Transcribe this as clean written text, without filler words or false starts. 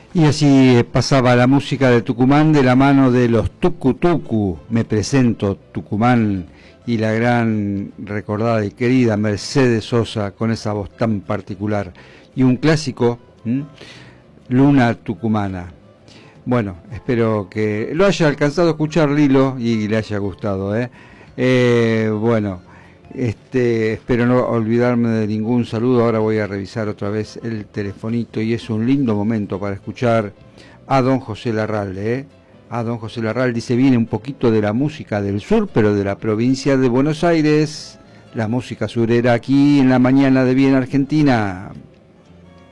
Y así pasaba la música de Tucumán de la mano de los Tucu Tucu. Me presento, Tucumán, y la gran recordada y querida Mercedes Sosa con esa voz tan particular. Y un clásico, Luna Tucumana. Bueno, espero que lo haya alcanzado a escuchar Lilo y le haya gustado. Bueno, espero no olvidarme de ningún saludo. Ahora voy a revisar otra vez el telefonito y es un lindo momento para escuchar a don José Larralde. A don José Larralde dice, viene un poquito de la música del sur, pero de la provincia de Buenos Aires. La música surera aquí en la mañana de Bien Argentina.